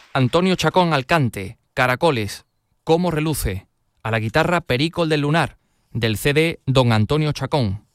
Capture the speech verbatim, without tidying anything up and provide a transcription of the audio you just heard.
Antonio Chacón al cante, Caracoles, Cómo reluce. A la guitarra Perico el del Lunar, del C D Don Antonio Chacón.